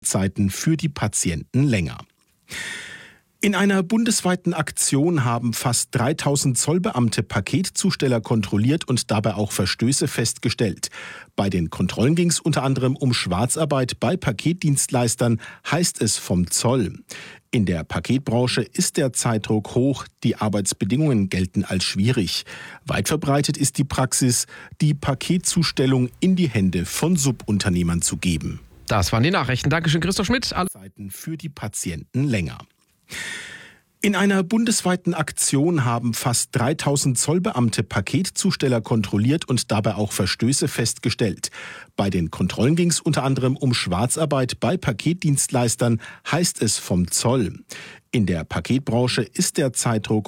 Wartezeiten für die Patienten länger. In einer bundesweiten Aktion haben fast 3000 Zollbeamte Paketzusteller kontrolliert und dabei auch Verstöße festgestellt. Bei den Kontrollen ging es unter anderem um Schwarzarbeit bei Paketdienstleistern, heißt es vom Zoll. In der Paketbranche ist der Zeitdruck hoch, die Arbeitsbedingungen gelten als schwierig. Weit verbreitet ist die Praxis, die Paketzustellung in die Hände von Subunternehmern zu geben. Das waren die Nachrichten. Dankeschön, Christoph Schmidt. Zeiten für die Patienten länger. In einer bundesweiten Aktion haben fast 3000 Zollbeamte Paketzusteller kontrolliert und dabei auch Verstöße festgestellt. Bei den Kontrollen ging es unter anderem um Schwarzarbeit bei Paketdienstleistern, heißt es vom Zoll. In der Paketbranche ist der Zeitdruck